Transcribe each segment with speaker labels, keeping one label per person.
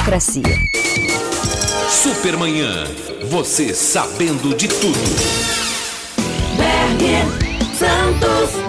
Speaker 1: democracia.
Speaker 2: Supermanhã, você sabendo de tudo.
Speaker 3: Bernie Santos.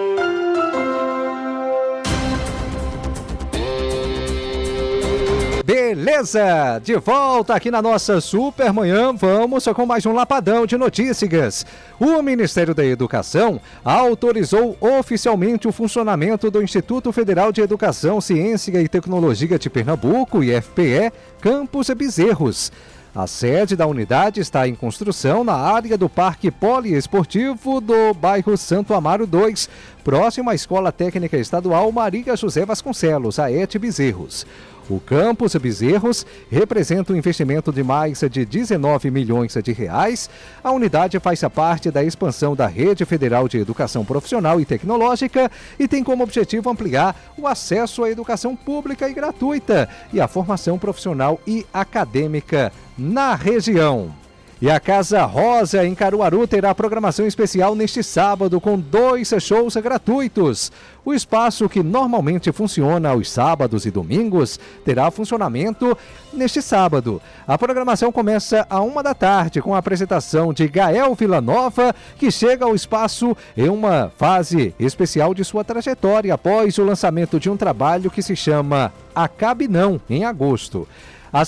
Speaker 4: Beleza, de volta aqui na nossa Supermanhã, vamos com mais um lapadão de notícias. O Ministério da Educação autorizou oficialmente o funcionamento do Instituto Federal de Educação, Ciência e Tecnologia de Pernambuco, IFPE, Campus Bezerros. A sede da unidade está em construção na área do Parque Poliesportivo do bairro Santo Amaro 2, próximo à Escola Técnica Estadual Maria José Vasconcelos, AET Bezerros. O Campus Bezerros representa um investimento de mais de 19 milhões de reais. A unidade faz parte da expansão da Rede Federal de Educação Profissional e Tecnológica e tem como objetivo ampliar o acesso à educação pública e gratuita e à formação profissional e acadêmica na região. E a Casa Rosa, em Caruaru, terá programação especial neste sábado com 2 shows gratuitos. O espaço, que normalmente funciona aos sábados e domingos, terá funcionamento neste sábado. A programação começa às 13h, com a apresentação de Gael Villanova, que chega ao espaço em uma fase especial de sua trajetória, após o lançamento de um trabalho que se chama Acabe Não, em agosto. Às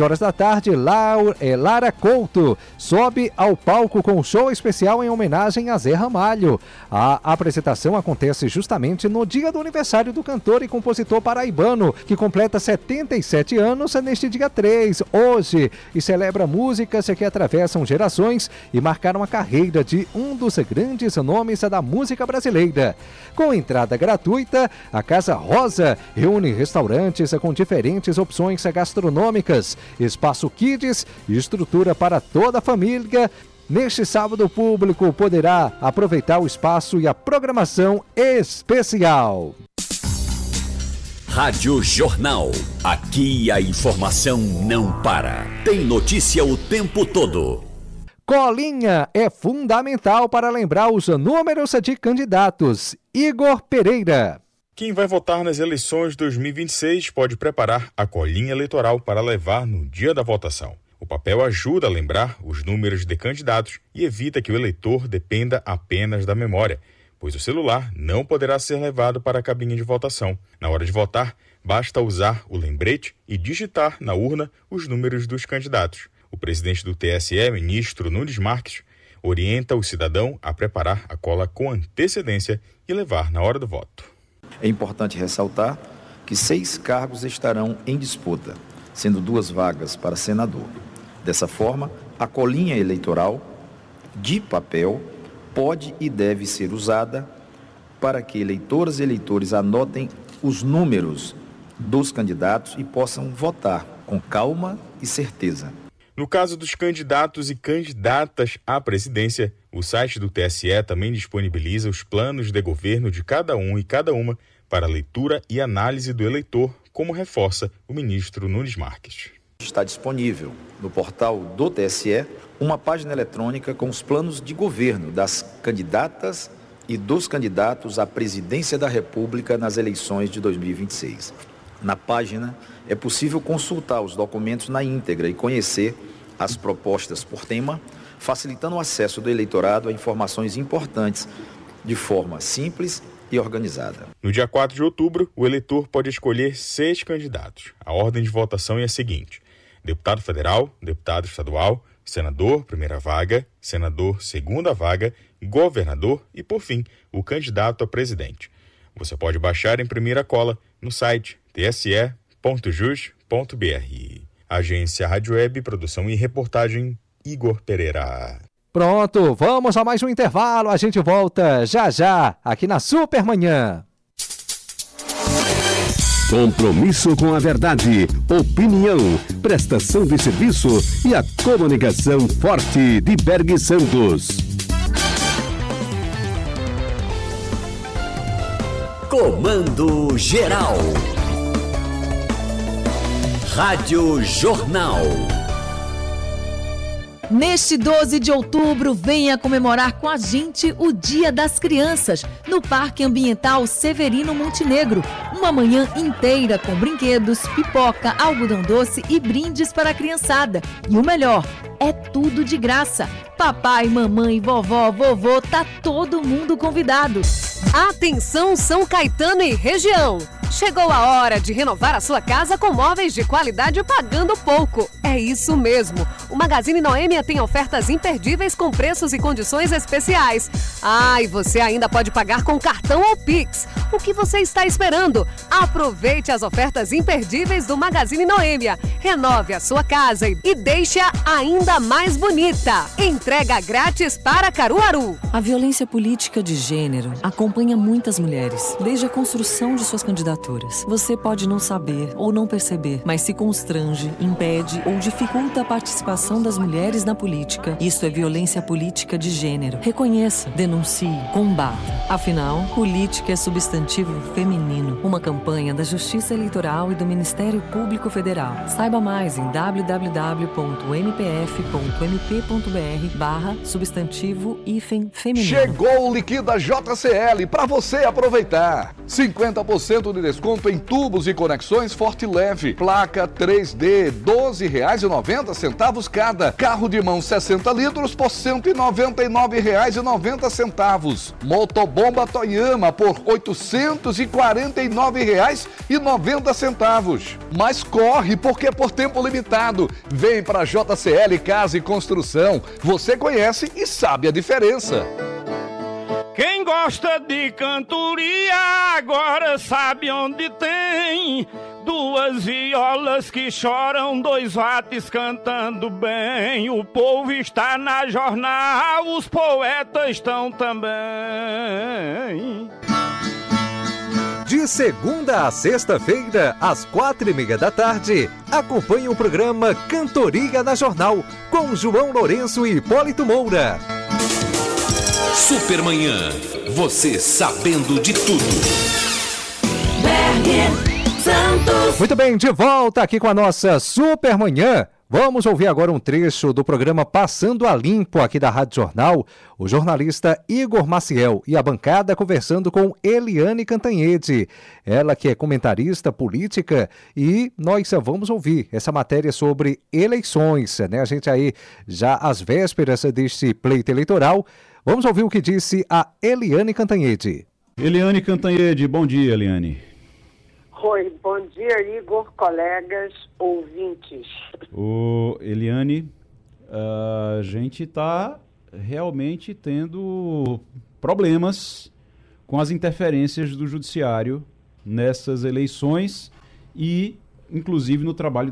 Speaker 4: 15h, Lara Couto sobe ao palco com um show especial em homenagem a Zé Ramalho. A apresentação acontece justamente no dia do aniversário do cantor e compositor paraibano, que completa 77 anos neste dia 3, hoje, e celebra músicas que atravessam gerações e marcaram a carreira de um dos grandes nomes da música brasileira. Com entrada gratuita, a Casa Rosa reúne restaurantes com diferentes opções gastronômicas, espaço kids e estrutura para toda a família. Neste sábado, o público poderá aproveitar o espaço e a programação especial.
Speaker 2: Rádio Jornal. Aqui a informação não para. Tem notícia o tempo todo.
Speaker 4: Colinha é fundamental para lembrar os números de candidatos. Igor Pereira.
Speaker 5: Quem vai votar nas eleições de 2026 pode preparar a colinha eleitoral para levar no dia da votação. O papel ajuda a lembrar os números de candidatos e evita que o eleitor dependa apenas da memória, pois o celular não poderá ser levado para a cabine de votação. Na hora de votar, basta usar o lembrete e digitar na urna os números dos candidatos. O presidente do TSE, ministro Nunes Marques, orienta o cidadão a preparar a cola com antecedência e levar na hora do voto.
Speaker 6: É importante ressaltar que 6 cargos estarão em disputa, sendo 2 vagas para senador. Dessa forma, a colinha eleitoral de papel pode e deve ser usada para que eleitoras e eleitores anotem os números dos candidatos e possam votar com calma e certeza.
Speaker 5: No caso dos candidatos e candidatas à presidência, o site do TSE também disponibiliza os planos de governo de cada um e cada uma para leitura e análise do eleitor, como reforça o ministro Nunes Marques.
Speaker 6: Está disponível no portal do TSE uma página eletrônica com os planos de governo das candidatas e dos candidatos à presidência da República nas eleições de 2026. Na página é possível consultar os documentos na íntegra e conhecer as propostas por tema, facilitando o acesso do eleitorado a informações importantes de forma simples e organizada.
Speaker 5: No dia 4 de outubro, o eleitor pode escolher 6 candidatos. A ordem de votação é a seguinte: deputado federal, deputado estadual, senador, primeira vaga, senador, segunda vaga, governador e, por fim, o candidato a presidente. Você pode baixar e imprimir a cola no site tse.jus.br. Agência Rádio Web, produção e reportagem, Igor Pereira.
Speaker 4: Pronto, vamos a mais um intervalo. A gente volta já já aqui na Supermanhã.
Speaker 7: Compromisso com a verdade, opinião, prestação de serviço e a comunicação forte de Berg Santos.
Speaker 2: Comando Geral. Rádio Jornal.
Speaker 1: Neste 12 de outubro, venha comemorar com a gente o Dia das Crianças, no Parque Ambiental Severino Montenegro. Uma manhã inteira com brinquedos, pipoca, algodão doce e brindes para a criançada. E o melhor, é tudo de graça. Papai, mamãe, vovó, vovô, tá todo mundo convidado.
Speaker 8: Atenção São Caetano e região! Chegou a hora de renovar a sua casa com móveis de qualidade pagando pouco. É isso mesmo. O Magazine Noêmia tem ofertas imperdíveis com preços e condições especiais. E você ainda pode pagar com cartão ou Pix. O que você está esperando? Aproveite as ofertas imperdíveis do Magazine Noêmia. Renove a sua casa e deixe-a ainda mais bonita. Entrega grátis para Caruaru.
Speaker 9: A violência política de gênero acompanha muitas mulheres, desde a construção de suas candidaturas. Você pode não saber ou não perceber, mas se constrange, impede ou dificulta a participação das mulheres na política. Isso é violência política de gênero. Reconheça, denuncie, combata. Afinal, política é substantivo feminino. Uma campanha da Justiça Eleitoral e do Ministério Público Federal. Saiba mais em www.mpf.mp.br/substantivo-feminino.
Speaker 10: Chegou o Liquida JCL para você aproveitar. 50% de desconto em tubos e conexões Forte Leve. Placa 3D, R$ 12,90 cada. Carro de mão 60 litros por R$ 199,90. Motobomba Toyama por R$ 849,90. Mas corre, porque é por tempo limitado. Vem para JCL Casa e Construção. Você conhece e sabe a diferença.
Speaker 11: Quem gosta de cantoria agora sabe onde tem duas violas que choram, dois vates cantando bem. O povo está na jornal, os poetas estão também.
Speaker 4: De segunda a sexta-feira, às 4:30 da tarde, acompanhe o programa Cantoria na Jornal, com João Lourenço e Hipólito Moura.
Speaker 2: Supermanhã, você sabendo de tudo.
Speaker 4: Muito bem, de volta aqui com a nossa Supermanhã. Vamos ouvir agora um trecho do programa Passando a Limpo aqui da Rádio Jornal. O jornalista Igor Maciel e a bancada conversando com Eliane Cantanhede. Ela que é comentarista política, e nós vamos ouvir essa matéria sobre eleições, né? A gente aí já às vésperas deste pleito eleitoral. Vamos ouvir o que disse a Eliane Cantanhede.
Speaker 12: Eliane Cantanhede, bom dia, Eliane.
Speaker 13: Oi, bom dia, Igor, colegas, ouvintes.
Speaker 12: Eliane, a gente está realmente tendo problemas com as interferências do judiciário nessas eleições e, inclusive, no trabalho